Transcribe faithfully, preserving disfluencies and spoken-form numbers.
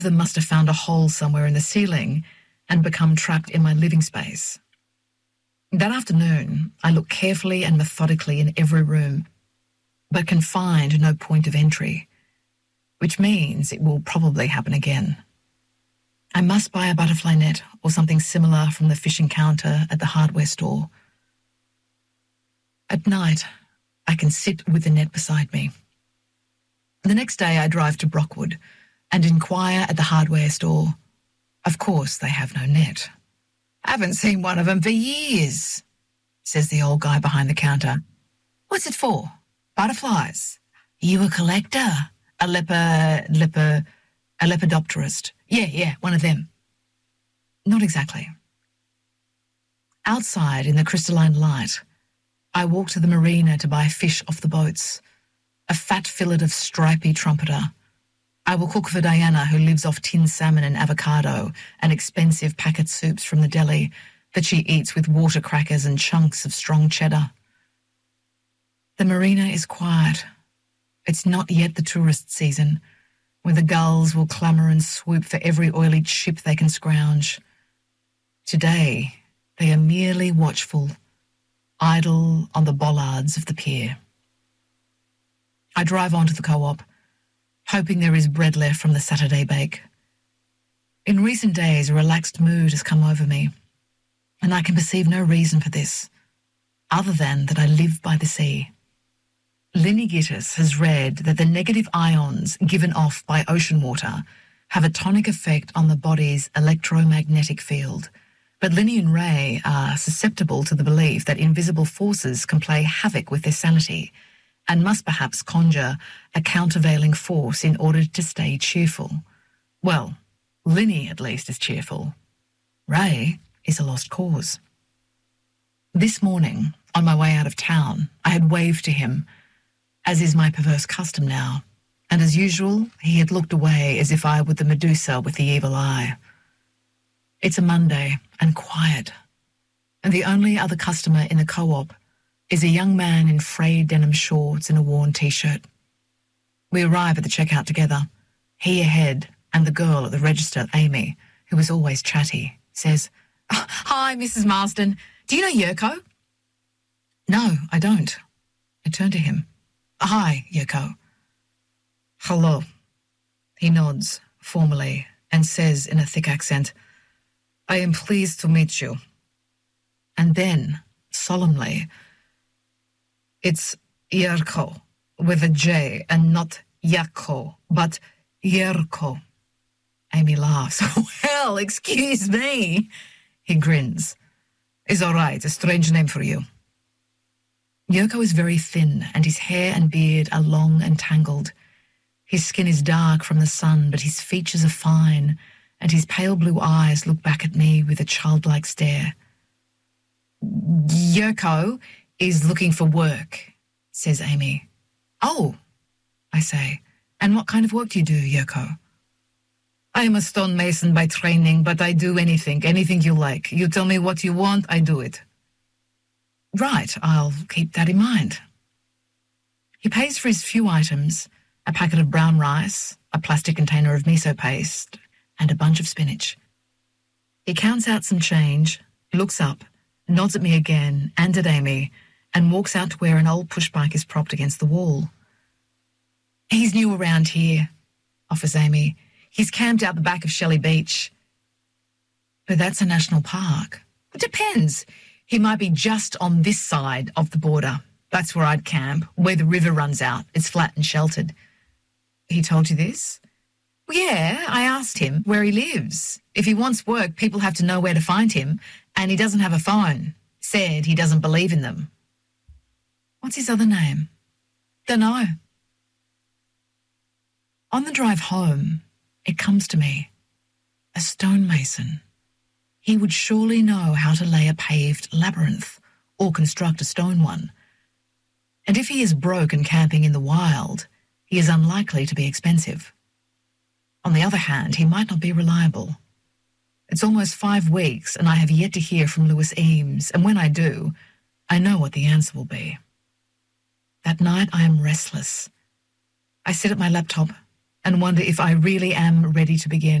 them must have found a hole somewhere in the ceiling and become trapped in my living space. That afternoon, I looked carefully and methodically in every room, but can find no point of entry, which means it will probably happen again. I must buy a butterfly net or something similar from the fishing counter at the hardware store. At night, I can sit with the net beside me. The next day, I drive to Brockwood and inquire at the hardware store. Of course, they have no net. I haven't seen one of them for years, says the old guy behind the counter. What's it for? Butterflies. You a collector? A leper, leper, a lepidopterist. Yeah, yeah, one of them. Not exactly. Outside in the crystalline light, I walk to the marina to buy fish off the boats, a fat fillet of stripy trumpeter. I will cook for Diana, who lives off tinned salmon and avocado and expensive packet soups from the deli that she eats with water crackers and chunks of strong cheddar. The marina is quiet. It's not yet the tourist season, where the gulls will clamour and swoop for every oily chip they can scrounge. Today, they are merely watchful, idle on the bollards of the pier. I drive on to the co-op, hoping there is bread left from the Saturday bake. In recent days, a relaxed mood has come over me, and I can perceive no reason for this, other than that I live by the sea. Linny Gittis has read that the negative ions given off by ocean water have a tonic effect on the body's electromagnetic field, but Linny and Ray are susceptible to the belief that invisible forces can play havoc with their sanity and must perhaps conjure a countervailing force in order to stay cheerful. Well, Linny at least is cheerful. Ray is a lost cause. This morning, on my way out of town, I had waved to him, as is my perverse custom now, and as usual, he had looked away as if I were the Medusa with the evil eye. It's a Monday and quiet, and the only other customer in the co-op is a young man in frayed denim shorts and a worn t-shirt. We arrive at the checkout together. He ahead, and the girl at the register, Amy, who is always chatty, says, oh, "Hi, Missus Marsden. Do you know Yurko?" "No, I don't." I turn to him. "Hi, Yurko." "Hello." He nods formally and says in a thick accent, "I am pleased to meet you." And then, solemnly, "It's Yurko with a J and not Yako, but Yurko." Amy laughs. "Well, excuse me." He grins. "It's all right, a strange name for you." Yurko is very thin, and his hair and beard are long and tangled. His skin is dark from the sun, but his features are fine, and his pale blue eyes look back at me with a childlike stare. "Yurko is looking for work," says Amy. "Oh," I say, "and what kind of work do you do, Yurko?" "I am a stonemason by training, but I do anything, anything you like. You tell me what you want, I do it." "Right, I'll keep that in mind." He pays for his few items, a packet of brown rice, a plastic container of miso paste, and a bunch of spinach. He counts out some change, looks up, nods at me again and at Amy, and walks out to where an old pushbike is propped against the wall. "He's new around here," offers Amy. "He's camped out the back of Shelley Beach." "But that's a national park." "It depends. He might be just on this side of the border. That's where I'd camp, where the river runs out. It's flat and sheltered." "He told you this?" "Well, yeah, I asked him where he lives. If he wants work, people have to know where to find him, and he doesn't have a phone. Said he doesn't believe in them." "What's his other name?" "Dunno." On the drive home, it comes to me. A stonemason. He would surely know how to lay a paved labyrinth or construct a stone one. And if he is broke and camping in the wild, he is unlikely to be expensive. On the other hand, he might not be reliable. It's almost five weeks and I have yet to hear from Lewis Eames, and when I do, I know what the answer will be. That night I am restless. I sit at my laptop, and wonder if I really am ready to begin.